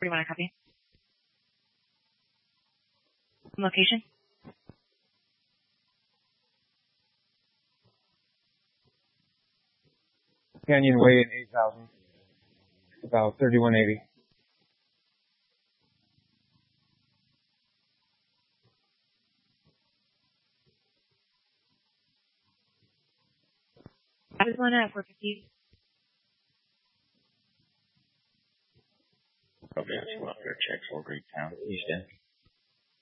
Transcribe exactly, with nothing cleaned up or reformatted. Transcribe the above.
do you want to copy? Location? Canyon Way in eight thousand. About thirty-one eighty. I was one at four fifty. Probably have some welfare checks over Greek Town, East End.